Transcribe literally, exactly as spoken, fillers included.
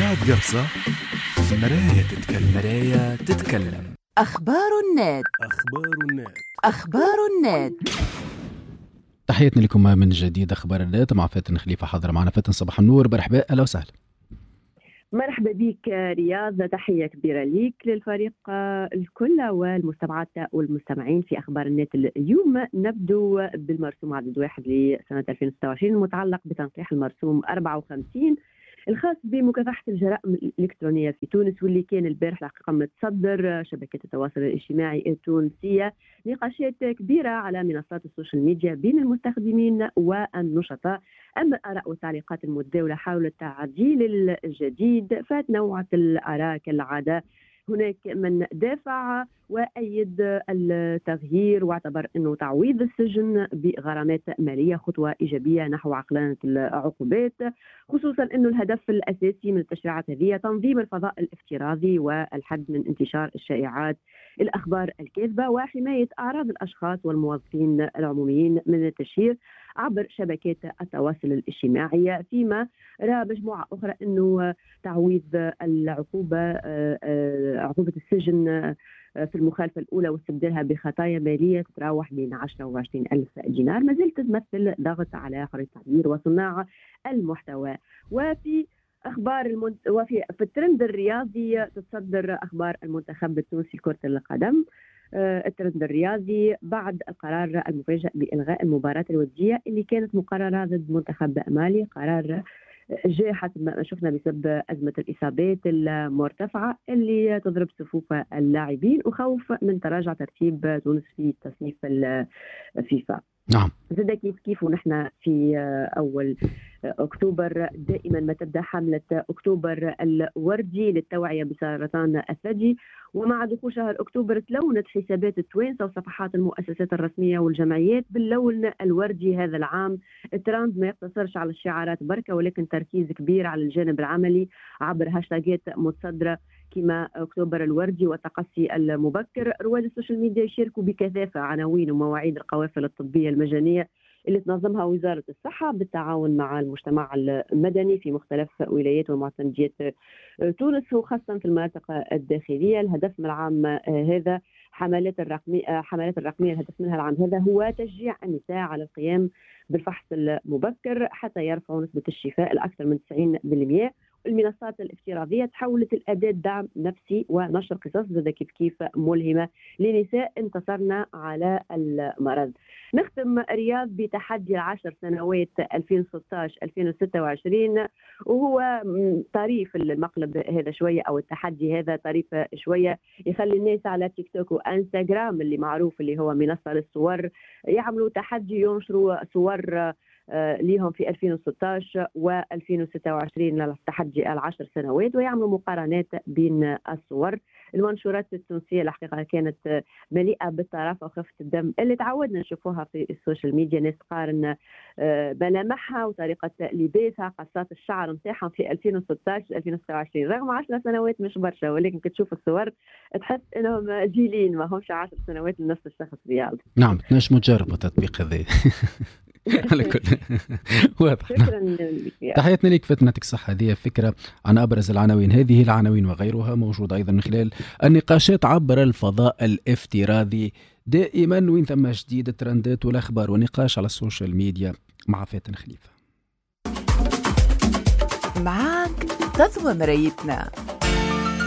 بعد قفصة مراية تتكلم مراية تتكلم أخبار النت أخبار النت أخبار النت تحياتنا لكم من جديد أخبار النت مع فاتن خليفة. حاضر معنا فاتن، صباح النور، مرحبا، أهلا وسهلا. مرحبا بك رياض، تحية كبيرة ليك للفريق الكل والمستمعات والمستمعين في أخبار النت. اليوم نبدو بالمرسوم عدد واحد لسنة ألفين وستة وعشرين المتعلق بتنقيح المرسوم أربعة وخمسين الخاص بمكافحة الجرائم الإلكترونية في تونس، واللي كان البارح الحقيقة متصدر شبكة التواصل الاجتماعي التونسية نقاشات كبيرة على منصات السوشيال ميديا بين المستخدمين والنشطاء. أما الآراء والتعليقات المتداولة حول التعديل الجديد فتنوعت الآراء كالعادة. هناك من دافع وأيد التغيير واعتبر أنه تعويض السجن بغرامات مالية خطوة إيجابية نحو عقلانة العقوبات، خصوصا أنه الهدف الأساسي من التشريعات هذه تنظيم الفضاء الافتراضي والحد من انتشار الشائعات، الأخبار الكاذبة، وحماية أعراض الأشخاص والموظفين العموميين من التشهير عبر شبكات التواصل الاجتماعي. فيما رأى مجموعة أخرى أنه تعويض العقوبة عقوبة السجن في المخالفة الأولى واستبدالها بخطايا مالية تتراوح بين عشرة وعشرين ألف دينار ما زلت تمثل ضغط على حرية التعبير وصناع المحتوى. وفي أخبار المنت... وفي في الترند الرياضي تتصدر أخبار المنتخب التونسي لكرة القدم. الترند الرياضي بعد القرار المفاجئ بإلغاء المباراة الودية اللي كانت مقررة ضد منتخب مالي، قرار جاء حسب ما شفنا بسبب أزمة الإصابات المرتفعة اللي تضرب صفوف اللاعبين وخوف من تراجع ترتيب تونس في تصنيف الفيفا. نعم. زاد كيف كيف ونحن في أول أكتوبر دائما ما تبدأ حملة أكتوبر الوردي للتوعية بسرطان الثدي، ومع دخول شهر أكتوبر تلونت حسابات التوانسة وصفحات المؤسسات الرسمية والجمعيات باللون الوردي. هذا العام الترند ما يقتصرش على الشعارات بركة، ولكن تركيز كبير على الجانب العملي عبر هاشتاجات متصدرة كما أكتوبر الوردي والتقصي المبكر. رواد السوشيال ميديا يشاركوا بكثافة عناوين ومواعيد القوافل الطبية المجانية اللي تنظمها وزارة الصحة بالتعاون مع المجتمع المدني في مختلف ولايات ومعتمديات تونس وخاصة في المناطق الداخلية. الهدف من العام هذا حملات الرقمية حملات الرقمية الهدف منها العام هذا هو تشجيع النساء على القيام بالفحص المبكر حتى يرفعوا نسبة الشفاء لأكثر من تسعين بالمئة. المنصات الافتراضية تحولت الأداة دعم نفسي ونشر قصص زاد كيف كيف ملهمة لنساء انتصرنا على المرض. نختم رياض بتحدي العشر سنوات ألفين وستة عشر ألفين وستة وعشرين، وهو طريف المقلب هذا شوية أو التحدي هذا طريف شوية، يخلي الناس على تيك توك وإنستغرام اللي معروف اللي هو منصة للصور يعملوا تحدي ينشروا صور ليهم في ألفين وستة عشر وألفين وستة وعشرين للتحدي العشر سنوات ويعملوا مقارنات بين الصور. المنشورات التونسية الحقيقة كانت مليئة بالطرافة وخفة الدم اللي تعودنا نشوفوها في السوشيال ميديا، ناس تقارن ملامحها وطريقة لباسها قصات الشعر نتاعهم في ألفين وستة عشر ألفين وستة وعشرين رغم عشر سنوات مش برشا، ولكن كتشوف الصور تحس انهم جيلين ما همش عشر سنوات لنفس الشخص رياض. نعم، تنجموا تجربوا التطبيق هذا. على كل واضح. تحياتنا لك فاتن، يعطيك الصحة. هذه فكرة عن أبرز العناوين. هذه العناوين وغيرها موجودة أيضا من خلال النقاشات عبر الفضاء الافتراضي دائما وين ثم جديد الترندات والأخبار ونقاش على السوشيال ميديا مع فاتن خليفة. معك تضوى مرايتنا.